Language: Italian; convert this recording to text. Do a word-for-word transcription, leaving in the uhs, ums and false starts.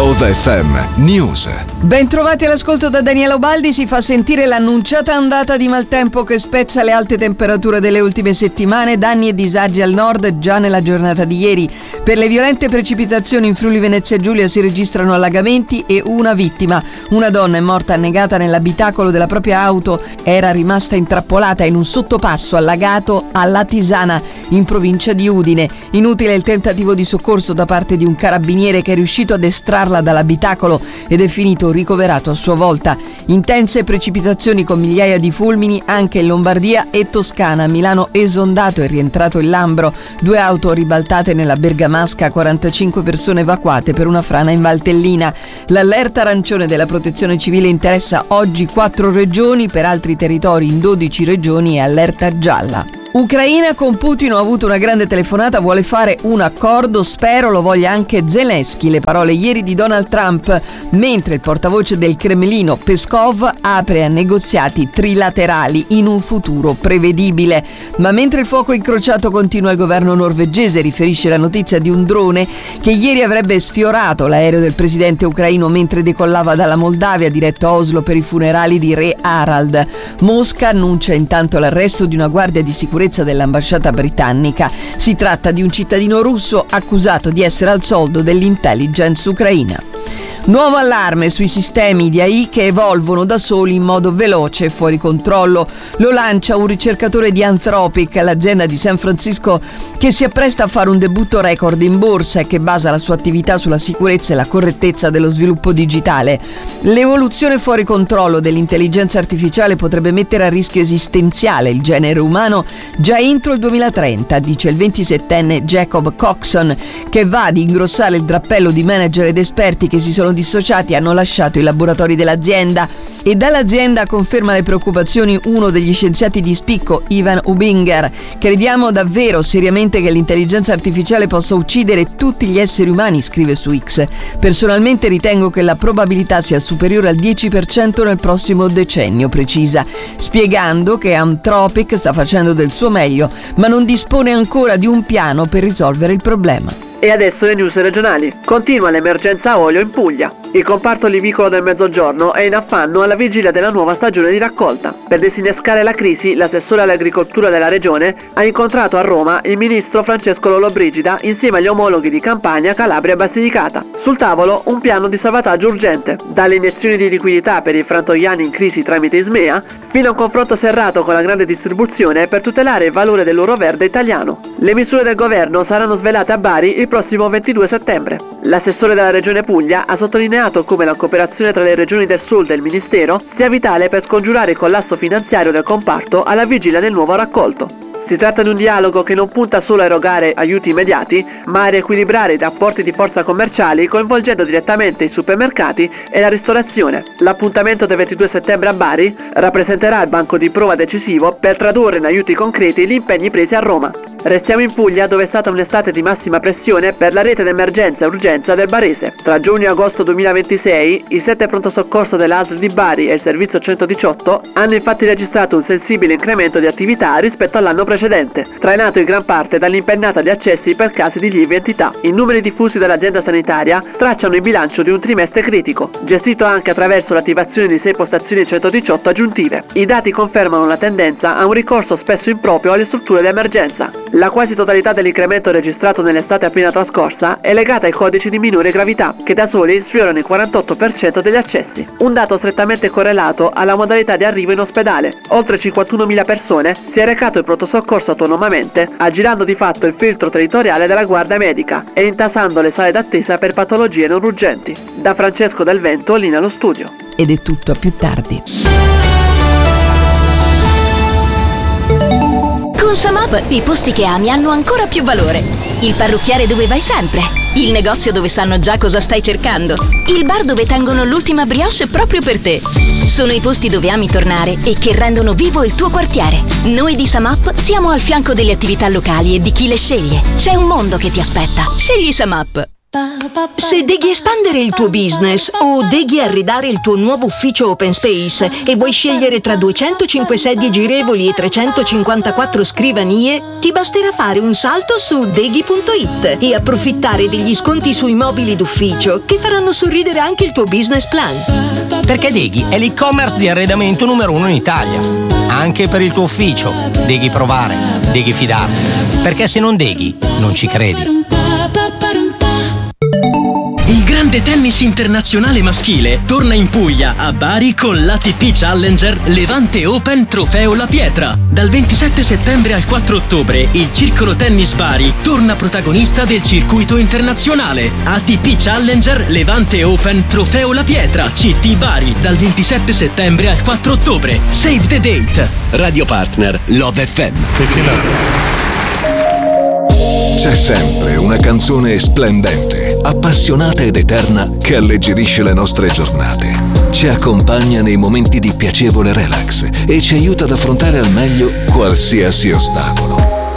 Tauda F M News. Ben trovati all'ascolto da Daniela Ubaldi. Si fa sentire l'annunciata ondata di maltempo che spezza le alte temperature delle ultime settimane, danni e disagi al nord già nella giornata di ieri. Per le violente precipitazioni in Friuli Venezia Giulia si registrano allagamenti e una vittima. Una donna è morta annegata nell'abitacolo della propria auto, era rimasta intrappolata in un sottopasso allagato a Latisana, in provincia di Udine. Inutile il tentativo di soccorso da parte di un carabiniere che è riuscito ad estrarla dall'abitacolo ed è finito ricoverato a sua volta. Intense precipitazioni con migliaia di fulmini anche in Lombardia e Toscana. Milano esondato e rientrato il Lambro. Due auto ribaltate nella Bergamasca, quarantacinque persone evacuate per una frana in Valtellina. L'allerta arancione della Protezione Civile interessa oggi quattro regioni, per altri territori in dodici regioni è allerta gialla. Ucraina, con Putin ho avuto una grande telefonata, vuole fare un accordo, spero lo voglia anche Zelensky. Le parole ieri di Donald Trump, mentre il portavoce del Cremlino Peskov apre a negoziati trilaterali in un futuro prevedibile. Ma mentre il fuoco incrociato continua, il governo norvegese riferisce la notizia di un drone che ieri avrebbe sfiorato l'aereo del presidente ucraino mentre decollava dalla Moldavia diretto a Oslo per i funerali di re Harald. Mosca annuncia intanto l'arresto di una guardia di sicurezza dell'ambasciata britannica. Si tratta di un cittadino russo accusato di essere al soldo dell'intelligence ucraina. Nuovo allarme sui sistemi di A I che evolvono da soli in modo veloce e fuori controllo. Lo lancia un ricercatore di Anthropic, l'azienda di San Francisco che si appresta a fare un debutto record in borsa e che basa la sua attività sulla sicurezza e la correttezza dello sviluppo digitale. L'evoluzione fuori controllo dell'intelligenza artificiale potrebbe mettere a rischio esistenziale il genere umano già entro il duemilatrenta, dice il ventisettenne Jacob Coxon, che va ad ingrossare il drappello di manager ed esperti che si sono dissociati e hanno lasciato i laboratori dell'azienda. E dall'azienda conferma le preoccupazioni uno degli scienziati di spicco, Ivan Ubinger. Crediamo davvero seriamente che l'intelligenza artificiale possa uccidere tutti gli esseri umani, scrive su X. Personalmente ritengo che la probabilità sia superiore al dieci per cento nel prossimo decennio, precisa, spiegando che Anthropic sta facendo del suo meglio, ma non dispone ancora di un piano per risolvere il problema. E adesso le news regionali. Continua l'emergenza olio in Puglia. Il comparto olivicolo del Mezzogiorno è in affanno alla vigilia della nuova stagione di raccolta. Per disinnescare la crisi, l'assessore all'agricoltura della regione ha incontrato a Roma il ministro Francesco Lollobrigida insieme agli omologhi di Campania, Calabria e Basilicata. Sul tavolo un piano di salvataggio urgente, dalle iniezioni di liquidità per i frantoiani in crisi tramite Ismea, fino a un confronto serrato con la grande distribuzione per tutelare il valore dell'oro verde italiano. Le misure del governo saranno svelate a Bari il prossimo ventidue settembre. L'assessore della regione Puglia ha sottolineato come la cooperazione tra le regioni del sud e il ministero sia vitale per scongiurare il collasso finanziario del comparto alla vigilia del nuovo raccolto. Si tratta di un dialogo che non punta solo a erogare aiuti immediati, ma a riequilibrare i rapporti di forza commerciali coinvolgendo direttamente i supermercati e la ristorazione. L'appuntamento del ventidue settembre a Bari rappresenterà il banco di prova decisivo per tradurre in aiuti concreti gli impegni presi a Roma. Restiamo in Puglia, dove è stata un'estate di massima pressione per la rete d'emergenza e urgenza del Barese. Tra giugno e agosto duemilaventisei, i sette pronto soccorso dell'A S L di Bari e il servizio centodiciotto hanno infatti registrato un sensibile incremento di attività rispetto all'anno precedente, trainato in gran parte dall'impennata di accessi per casi di lieve entità. I numeri diffusi dall'azienda sanitaria tracciano il bilancio di un trimestre critico, gestito anche attraverso l'attivazione di sei postazioni centodiciotto aggiuntive. I dati confermano la tendenza a un ricorso spesso improprio alle strutture di emergenza. La quasi totalità dell'incremento registrato nell'estate appena trascorsa è legata ai codici di minore gravità, che da soli sfiorano il quarantotto per cento degli accessi. Un dato strettamente correlato alla modalità di arrivo in ospedale. Oltre cinquantunomila persone si è recato il pronto soccorso autonomamente, aggirando di fatto il filtro territoriale della guardia medica e intasando le sale d'attesa per patologie non urgenti. Da Francesco Del Vento, linea allo studio. Ed è tutto, a più tardi. Con SumUp i posti che ami hanno ancora più valore. Il parrucchiere dove vai sempre. Il negozio dove sanno già cosa stai cercando. Il bar dove tengono l'ultima brioche proprio per te. Sono i posti dove ami tornare e che rendono vivo il tuo quartiere. Noi di SumUp siamo al fianco delle attività locali e di chi le sceglie. C'è un mondo che ti aspetta. Scegli SumUp. Se devi espandere il tuo business o devi arredare il tuo nuovo ufficio open space e vuoi scegliere tra duecentocinque sedie girevoli e trecentocinquantaquattro scrivanie, ti basterà fare un salto su deghi punto it e approfittare degli sconti sui mobili d'ufficio che faranno sorridere anche il tuo business plan. Perché Deghi è l'e-commerce di arredamento numero uno in Italia. Anche per il tuo ufficio. Deghi provare, Deghi fidarti. Perché se non Deghi, non ci credi. Il grande tennis internazionale maschile torna in Puglia, a Bari, con l'A T P Challenger Levante Open Trofeo La Pietra. Dal ventisette settembre al quattro ottobre, il Circolo Tennis Bari torna protagonista del circuito internazionale. A T P Challenger Levante Open Trofeo La Pietra, C T Bari, dal ventisette settembre al quattro ottobre. Save the date. Radio partner Love F M. C'è sempre una canzone splendente, appassionata ed eterna che alleggerisce le nostre giornate. Ci accompagna nei momenti di piacevole relax e ci aiuta ad affrontare al meglio qualsiasi ostacolo.